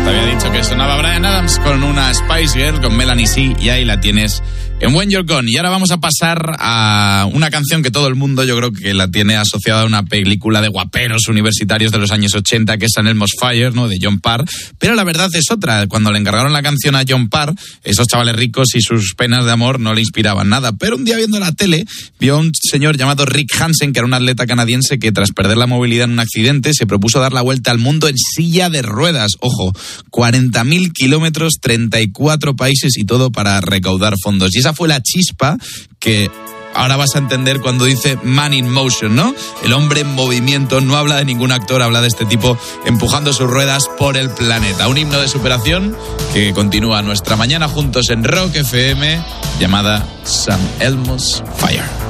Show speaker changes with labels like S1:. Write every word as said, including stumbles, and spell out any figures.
S1: Te había dicho que sonaba Bryan Adams con una Spice Girl, con Melanie C, y ahí la tienes en When You're Gone. Y ahora vamos a pasar a una canción que todo el mundo yo creo que la tiene asociada a una película de guaperos universitarios de los años ochenta, que es An Elmo's Fire, ¿no?, de John Parr. Pero la verdad es otra. Cuando le encargaron la canción a John Parr, esos chavales ricos y sus penas de amor no le inspiraban nada. Pero un día viendo la tele, vio a un señor llamado Rick Hansen, que era un atleta canadiense que tras perder la movilidad en un accidente se propuso dar la vuelta al mundo en silla de ruedas. Ojo, cuarenta mil kilómetros, treinta y cuatro países y todo para recaudar fondos. Y esa fue la chispa que ahora vas a entender cuando dice Man in Motion, ¿no? El hombre en movimiento. No habla de ningún actor, habla de este tipo empujando sus ruedas por el planeta. Un himno de superación que continúa nuestra mañana juntos en Rock F M, llamada San Elmo's Fire.